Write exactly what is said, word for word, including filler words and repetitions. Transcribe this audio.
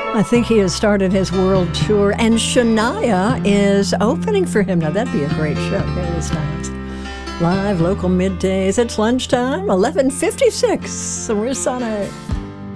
I think he has started his world tour, and Shania is opening for him. Now, that'd be a great show. Harry Styles. Live, local middays. It's lunchtime, eleven fifty-six. So we're Sonic.